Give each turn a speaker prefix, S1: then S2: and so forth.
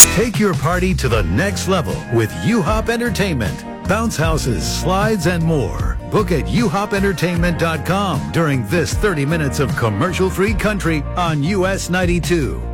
S1: Take your party to the next level with U-Hop Entertainment. Bounce houses, slides, and more. Book at uhopentertainment.com during this 30 minutes of commercial-free country on US 92.